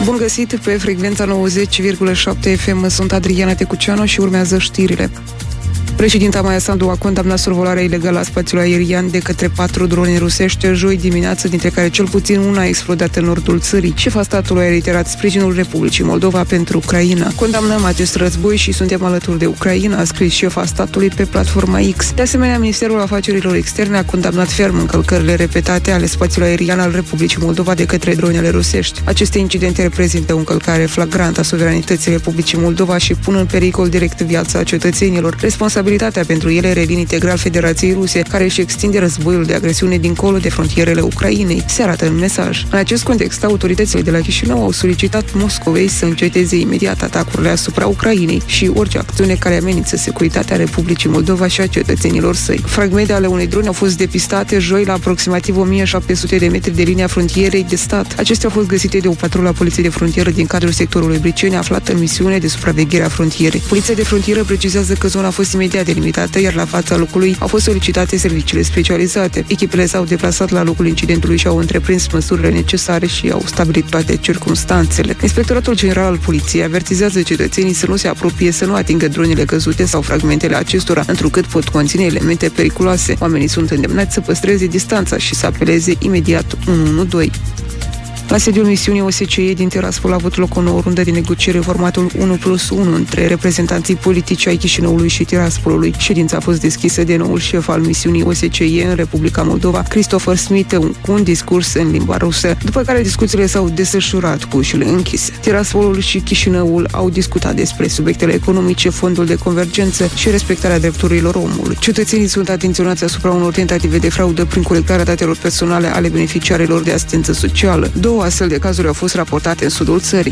Bun găsit pe frecvența 90,7 FM, sunt Adriana Tecuceanu și urmează știrile. Președinta Maia Sandu a condamnat survolarea ilegală a spațiului aerian de către 4 drone rusești joi dimineață, dintre care cel puțin una a explodat în nordul țării. Șefa statului a reiterat sprijinul Republicii Moldova pentru Ucraina. Condamnăm acest război și suntem alături de Ucraina, a scris șefa statului pe platforma X. De asemenea, Ministerul Afacerilor Externe a condamnat ferm încălcările repetate ale spațiului aerian al Republicii Moldova de către dronele rusești. Aceste incidente reprezintă o încălcare flagrantă a suveranității Republicii Moldova și pun în pericol direct viața cetățenilor. Responsabilitatea pentru ele revine integral Federației Ruse, care își extinde războiul de agresiune dincolo de frontierele Ucrainei, se arată în mesaj. În acest context, autoritățile de la Chișinău au solicitat Moscovei să înceteze imediat atacurile asupra Ucrainei și orice acțiune care amenință securitatea Republicii Moldova și a cetățenilor săi. Fragmente ale unei drone au fost depistate joi la aproximativ 1700 de metri de linia frontierei de stat. Acestea au fost găsite de o patrulă a Poliției de Frontieră din cadrul sectorului Briceni, aflată în misiune de supraveghere a frontierei. Poliția de Frontieră precizează că zona a fost imediat delimitată, iar la fața locului au fost solicitate serviciile specializate. Echipele s-au deplasat la locul incidentului și au întreprins măsurile necesare și au stabilit toate circumstanțele. Inspectoratul General al Poliției avertizează cetățenii să nu se apropie, să nu atingă dronele căzute sau fragmentele acestora, întrucât pot conține elemente periculoase. Oamenii sunt îndemnați să păstreze distanța și să apeleze imediat 112. La sediul misiunii OSCE din Tiraspol a avut loc o nouă rundă de negociere, formatul 1+1 între reprezentanții politici ai Chișinăului și Tiraspolului. Ședința a fost deschisă de noul șef al misiunii OSCE în Republica Moldova, Christopher Smith, cu un discurs în limba rusă, după care discuțiile s-au desfășurat cu ușile închise. Tiraspolul și Chișinăul au discutat despre subiectele economice, fondul de convergență și respectarea drepturilor omului. Cetățenii sunt atenționați asupra unor tentative de fraudă prin colectarea datelor personale ale beneficiarilor de asistență socială. Două astfel de cazuri au fost raportate în sudul țării,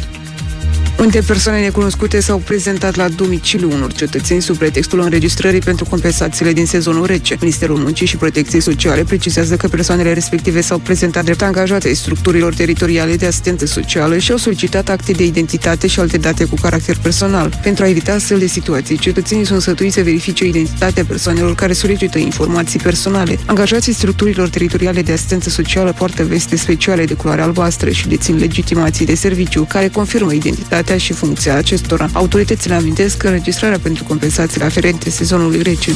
unde persoane necunoscute s-au prezentat la domiciliul unor cetățeni sub pretextul înregistrării pentru compensațiile din sezonul rece. Ministerul Muncii și Protecției Sociale precizează că persoanele respective s-au prezentat drept angajate ai structurilor teritoriale de asistență socială și au solicitat acte de identitate și alte date cu caracter personal. Pentru a evita astfel de situații, cetățenii sunt sfătuiți să verifice identitatea persoanelor care solicită informații personale. Angajații structurilor teritoriale de asistență socială poartă veste speciale de culoare albastră și dețin legitimații de serviciu care confirmă identitatea și funcția acestora. Autoritățile amintesc că înregistrarea pentru compensațiile aferente sezonului rece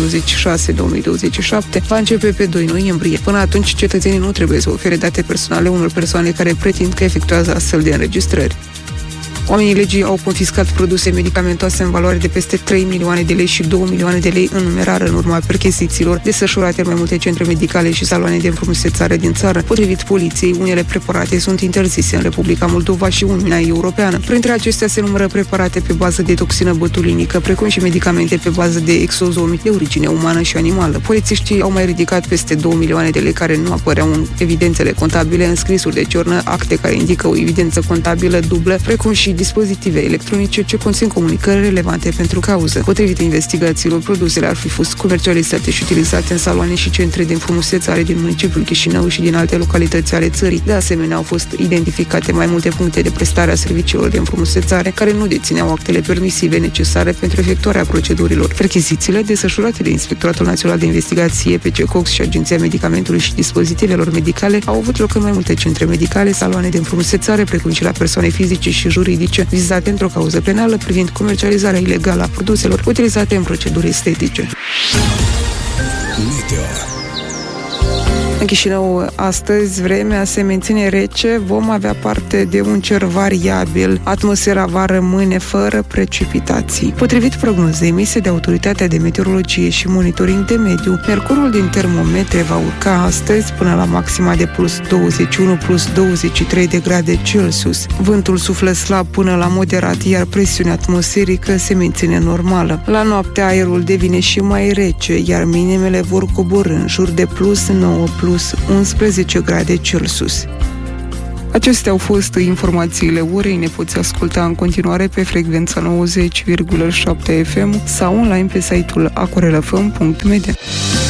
2026-2027 va începe pe 2 noiembrie. Până atunci, cetățenii nu trebuie să ofere date personale unor persoane care pretind că efectuează astfel de înregistrări. Oamenii legii au confiscat produse medicamentoase în valoare de peste 3 milioane de lei și 2 milioane de lei în numerar în urma perchezițiilor desfășurate în mai multe centre medicale și saloane de înfrumusețare din țară. Potrivit poliției, unele preparate sunt interzise în Republica Moldova și Uniunea Europeană. Printre acestea se numără preparate pe bază de toxină botulinică, precum și medicamente pe bază de exozomi de origine umană și animală. Polițiștii au mai ridicat peste 2 milioane de lei care nu apăreau în evidențele contabile, în scrisuri de ciornă, acte care indică o evidență contabilă dublă, precum și dispozitive electronice ce conțin comunicări relevante pentru cauză. Potrivit investigațiilor, produsele ar fi fost comercializate și utilizate în saloane și centre de înfrumusețare din municipiul Chișinău și din alte localități ale țării. De asemenea, au fost identificate mai multe puncte de prestare a serviciilor de înfrumusețare care nu dețineau actele permisive necesare pentru efectuarea procedurilor. Perchezițiile desfășurate de Inspectoratul Național de Investigație, PCCOX și Agenția Medicamentului și Dispozitivelor Medicale au avut loc în mai multe centre medicale, saloane de înfrumusețare, precum și la persoane fizice și juridice vizate într-o cauză penală privind comercializarea ilegală a produselor utilizate în proceduri estetice. În Chișinău, astăzi, vremea se menține rece, vom avea parte de un cer variabil. Atmosfera va rămâne fără precipitații. Potrivit prognozei emise de Autoritatea de Meteorologie și Monitoring de Mediu, mercurul din termometre va urca astăzi până la maxima de plus 21, plus 23 de grade Celsius. Vântul suflă slab până la moderat, iar presiunea atmosferică se menține normală. La noapte, aerul devine și mai rece, iar minimele vor coborî în jur de plus 9, plus 11 grade Celsius. Acestea au fost informațiile orei. Ne poți asculta în continuare pe frecvența 90,7 FM sau online pe site-ul acorelafm.media.